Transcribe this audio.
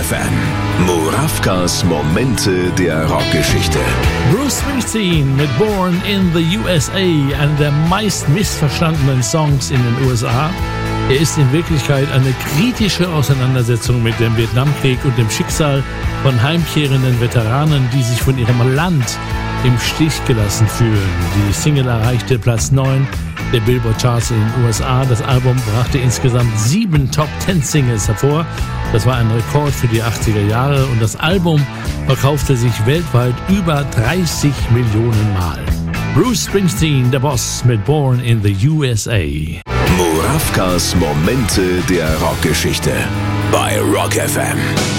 FM. Murawkas Momente der Rockgeschichte. Bruce Springsteen mit Born in the USA, einer der meist missverstandenen Songs in den USA. Er ist in Wirklichkeit eine kritische Auseinandersetzung mit dem Vietnamkrieg und dem Schicksal von heimkehrenden Veteranen, die sich von ihrem Land im Stich gelassen fühlen. Die Single erreichte Platz 9 der Billboard-Charts in den USA. Das Album brachte insgesamt 7 Top-10-Singles hervor. Das war ein Rekord für die 80er Jahre und das Album verkaufte sich weltweit über 30 Millionen Mal. Bruce Springsteen, der Boss mit Born in the USA. Murawkas Momente der Rockgeschichte bei Rock FM.